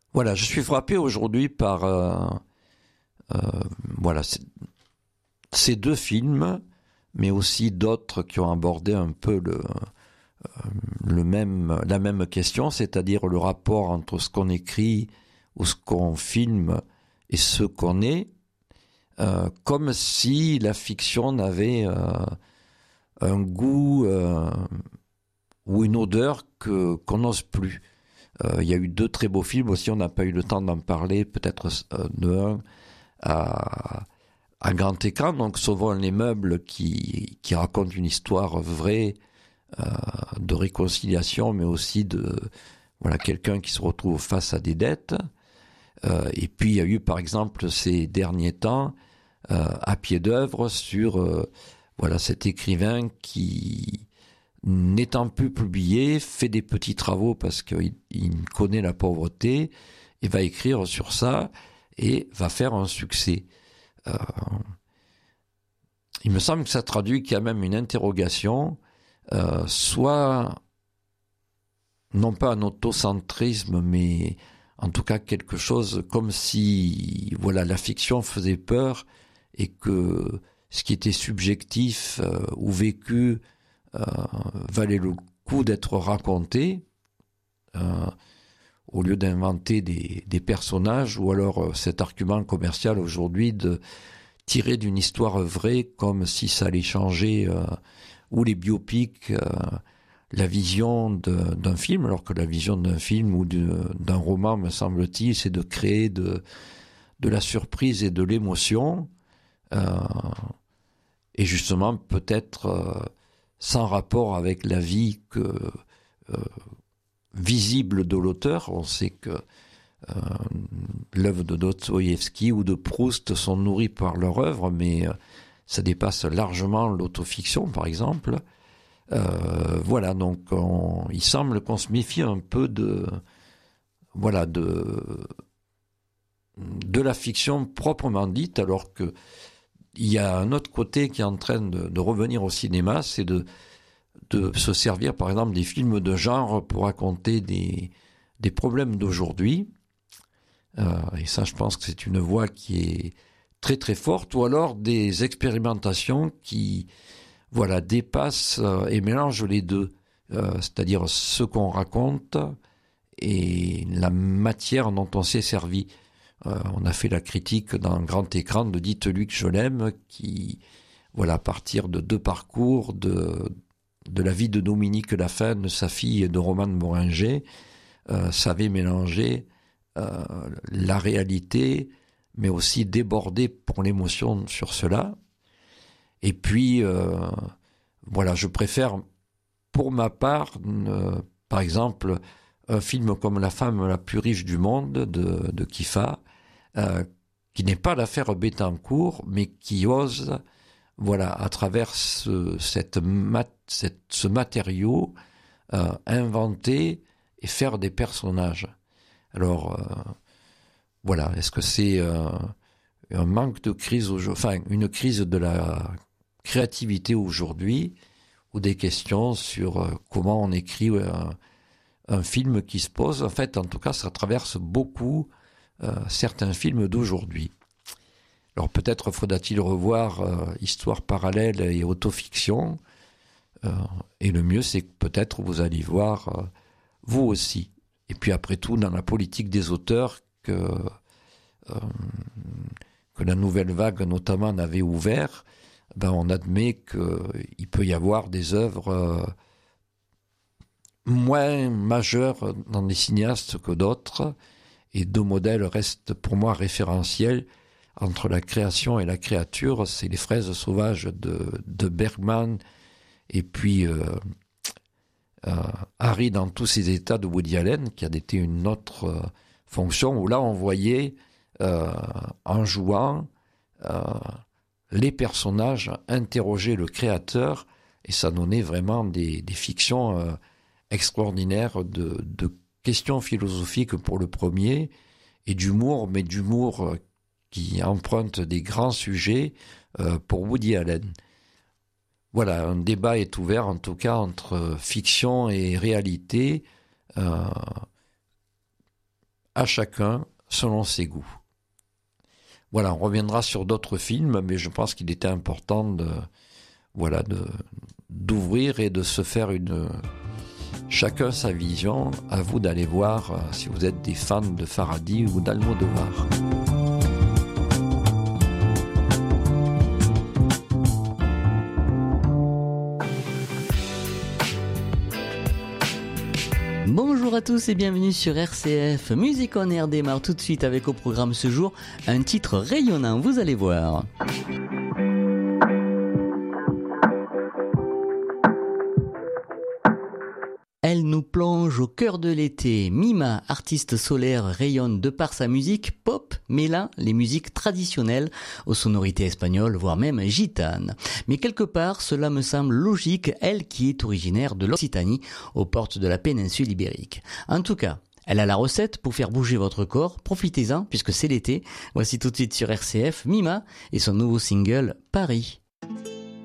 Voilà, je suis frappé aujourd'hui par voilà ces deux films, mais aussi d'autres qui ont abordé un peu la même question, c'est-à-dire le rapport entre ce qu'on écrit ou ce qu'on filme et ce qu'on est, comme si la fiction n'avait un goût ou une odeur qu'on n'ose plus. Il y a eu deux très beaux films aussi, on n'a pas eu le temps d'en parler, peut-être de un à grand écran, donc Sauvons les meubles qui raconte une histoire vraie de réconciliation, mais aussi de voilà quelqu'un qui se retrouve face à des dettes. Et puis il y a eu par exemple ces derniers temps à pied d'œuvre sur voilà cet écrivain qui n'étant plus publié fait des petits travaux parce qu'il connaît la pauvreté et va écrire sur ça et va faire un succès. Il me semble que ça traduit quand même une interrogation, soit non pas un autocentrisme, mais en tout cas quelque chose comme si voilà la fiction faisait peur et que ce qui était subjectif ou vécu valait le coup d'être raconté au lieu d'inventer des personnages, ou alors cet argument commercial aujourd'hui de tirer d'une histoire vraie comme si ça allait changer, ou les biopics, la vision d'un film, alors que la vision d'un film ou d'un roman, me semble-t-il, c'est de créer de la surprise et de l'émotion, et justement peut-être sans rapport avec la vie visible de l'auteur. On sait que l'œuvre de Dostoïevski ou de Proust sont nourries par leur œuvre, mais ça dépasse largement l'autofiction, par exemple. Voilà, donc il semble qu'on se méfie un peu de la fiction proprement dite, alors que il y a un autre côté qui est en train de revenir au cinéma, c'est de se servir par exemple des films de genre pour raconter des problèmes d'aujourd'hui. Et ça, je pense que c'est une voie qui est très très forte, ou alors des expérimentations qui dépassent et mélangent les deux, c'est-à-dire ce qu'on raconte et la matière dont on s'est servi. On a fait la critique dans Grand Écran de Dites-lui que je l'aime, qui, à partir de deux parcours de la vie de Dominique Lafin, de sa fille et de Romane Moringer, savait mélanger la réalité, mais aussi déborder pour l'émotion sur cela. Et puis, je préfère, pour ma part, par exemple, un film comme La femme la plus riche du monde de Kiffa, qui n'est pas l'affaire Bettencourt, mais qui ose, à travers ce matériau, inventer et faire des personnages. Alors, est-ce que c'est un manque de crise une crise de la créativité aujourd'hui, ou des questions sur comment on écrit un film qui se pose? En fait, en tout cas, ça traverse beaucoup certains films d'aujourd'hui. Alors peut-être faudra-t-il revoir histoire parallèle et autofiction, et le mieux c'est que peut-être vous allez voir vous aussi. Et puis après tout, dans la politique des auteurs que la nouvelle vague notamment en avait ouvert, on admet qu'il peut y avoir des œuvres moins majeures dans des cinéastes que d'autres, et deux modèles restent pour moi référentiels entre la création et la créature. C'est les fraises sauvages de Bergman, et puis Harry dans tous ses états de Woody Allen, qui a été une autre fonction, où là on voyait en jouant les personnages interroger le créateur, et ça donnait vraiment des fictions extraordinaires de questions philosophiques pour le premier, et d'humour, mais d'humour qui emprunte des grands sujets pour Woody Allen. Un débat est ouvert en tout cas entre fiction et réalité, à chacun selon ses goûts. Voilà, on reviendra sur d'autres films, mais je pense qu'il était important d'ouvrir et de se faire chacun sa vision. À vous d'aller voir si vous êtes des fans de Farhadi ou d'Almodovar. Bonjour à tous et bienvenue sur RCF. Musique on Air démarre tout de suite avec au programme ce jour un titre rayonnant, vous allez voir. Elle nous plonge au cœur de l'été. Mima, artiste solaire, rayonne de par sa musique pop, mêlant les musiques traditionnelles aux sonorités espagnoles, voire même gitanes. Mais quelque part, cela me semble logique, elle qui est originaire de l'Occitanie, aux portes de la péninsule ibérique. En tout cas, elle a la recette pour faire bouger votre corps. Profitez-en, puisque c'est l'été. Voici tout de suite sur RCF, Mima et son nouveau single, Paris.